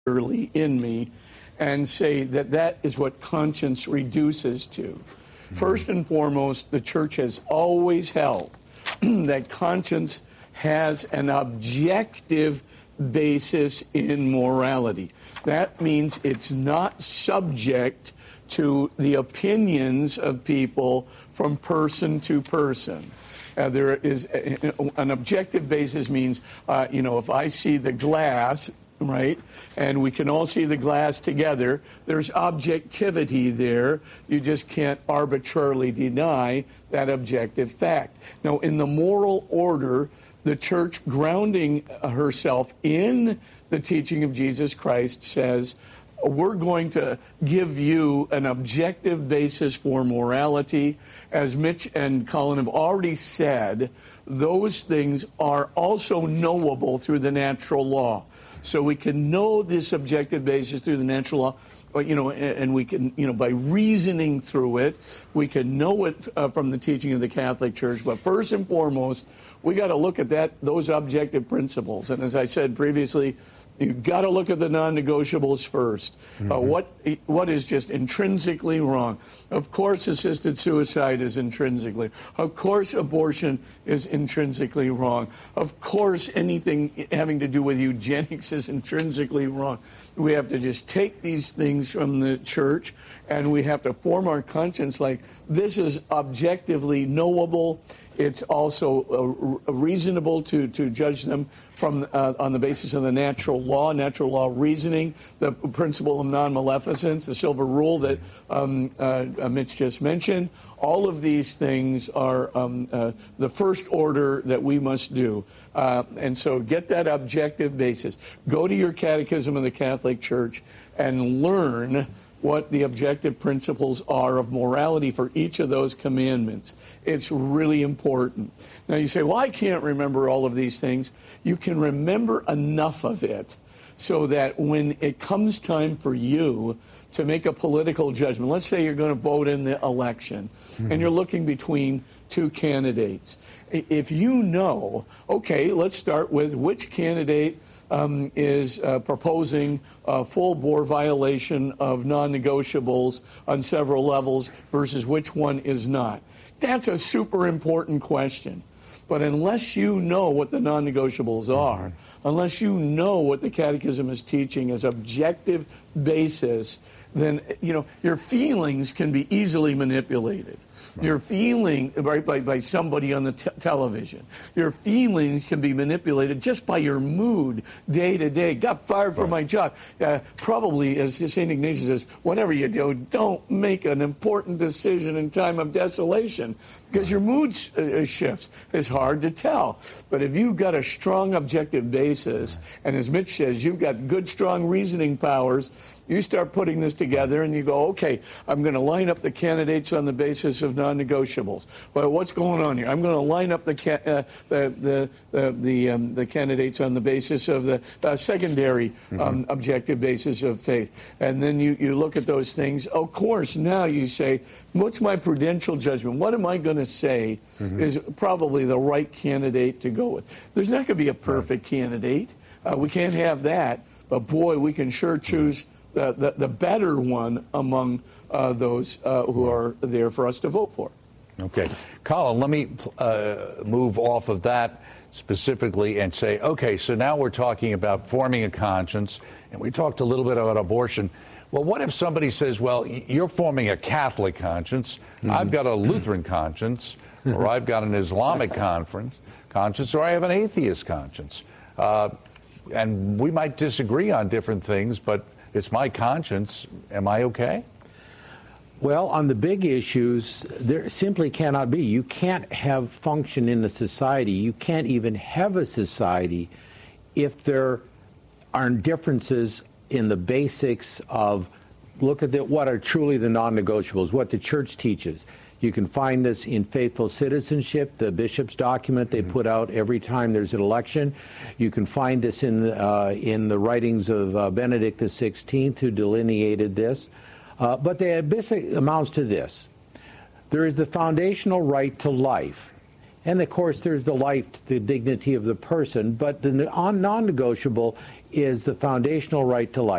early in me and say that that is what conscience reduces to. First and foremost, the church has always held that conscience has an objective basis in morality. That means it's not subject to the opinions of people from person to person. There is an objective basis means, if I see the glass, right, and we can all see the glass together, there's objectivity there. You just can't arbitrarily deny that objective fact. Now, in the moral order, the church, grounding herself in the teaching of Jesus Christ, says, we're going to give you an objective basis for morality. As Mitch and Colin have already said, those things are also knowable through the natural law. So we can know this objective basis through the natural law, and we can, by reasoning through it, we can know it from the teaching of the Catholic Church. But first and foremost, we got to look at those objective principles. And as I said previously, you've got to look at the non-negotiables first. What is just intrinsically wrong? Of course, assisted suicide is intrinsically. Of course, abortion is intrinsically wrong. Of course, anything having to do with eugenics is intrinsically wrong. We have to just take these things from the church, and we have to form our conscience like this is objectively knowable. It's also reasonable to judge them from on the basis of the natural law reasoning, the principle of non-maleficence, the silver rule that Mitch just mentioned. All of these things are the first order that we must do. And so get that objective basis. Go to your Catechism of the Catholic Church and learn what the objective principles are of morality for each of those commandments. It's really important. Now you say, well, I can't remember all of these things. You can remember enough of it so that when it comes time for you to make a political judgment, let's say you're going to vote in the election, and you're looking between two candidates. If you know, okay, let's start with which candidate is proposing a full-bore violation of non-negotiables on several levels versus which one is not. That's a super important question. But unless you know what the non-negotiables are, unless you know what the Catechism is teaching as objective basis, then your feelings can be easily manipulated. Your feeling, right, by somebody on the television. Your feelings can be manipulated just by your mood day to day. Got fired from my job. Probably, as St. Ignatius says, whatever you do, don't make an important decision in time of desolation because your mood shifts. It's hard to tell. But if you've got a strong objective basis, and as Mitch says, you've got good, strong reasoning powers, you start putting this together and you go, okay, I'm going to line up the candidates on the basis of non-negotiables. Well, what's going on here? I'm going to line up the candidates on the basis of the secondary objective basis of faith. And then you look at those things. Of course, now you say, what's my prudential judgment? What am I going to say is probably the right candidate to go with? There's not going to be a perfect candidate. We can't have that. But boy, we can sure choose the better one among those who are there for us to vote for. Okay. Colin, let me move off of that specifically and say, okay, so now we're talking about forming a conscience, and we talked a little bit about abortion. Well, what if somebody says, well, you're forming a Catholic conscience, I've got a Lutheran conscience, or I've got an Islamic conscience, or I have an atheist conscience. And we might disagree on different things, but it's my conscience. Am I okay? Well, on the big issues, there simply cannot be. You can't have function in a society. You can't even have a society if there are differences in the basics of, look at what are truly the non-negotiables, what the church teaches. You can find this in Faithful Citizenship, the bishop's document they put out every time there's an election. You can find this in the writings of Benedict XVI, who delineated this. But the basic amounts to this. There is the foundational right to life. And of course, there's the life, the dignity of the person, but the non-negotiable is the foundational right to life.